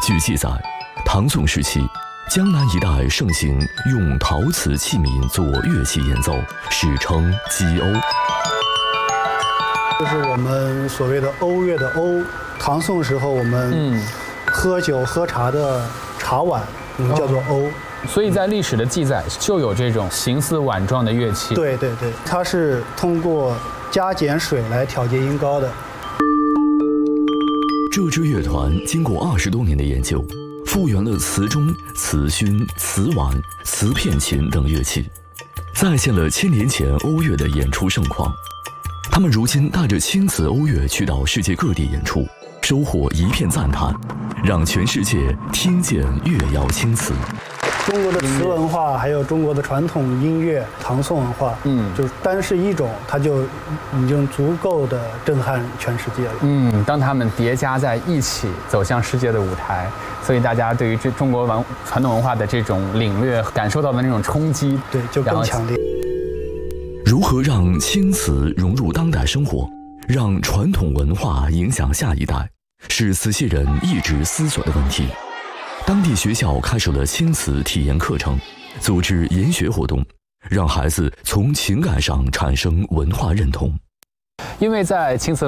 据记载，唐宋时期，江南一带盛行用陶瓷器皿做乐器演奏，史称击瓯。 就是我们所谓的瓯乐的瓯。唐宋时候我们喝酒喝茶的茶碗，我们叫做瓯。 所以在历史的记载就有这种形似碗状的乐器。 对对对，它是通过加减水来调节音高的。 这支乐团经过20多年的研究，复原了瓷钟、瓷埙、瓷碗、瓷片琴等乐器，再现了1000年前瓯乐的演出盛况。他们如今带着青瓷瓯乐去到世界各地演出，收获一片赞叹，让全世界听见乐窑青瓷。 中国的瓷文化，还有中国的传统音乐、唐宋文化，就是单是一种，它就已经足够的震撼全世界了。 当他们叠加在一起走向世界的舞台，所以大家对于中国传统文化的这种领略，感受到的那种冲击， 对，就更强烈。 如何让青瓷融入当代生活，让传统文化影响下一代，是磁器人一直思索的问题。当地学校开设了青瓷体验课程，组织研学活动，让孩子从情感上产生文化认同。 因为在青瓷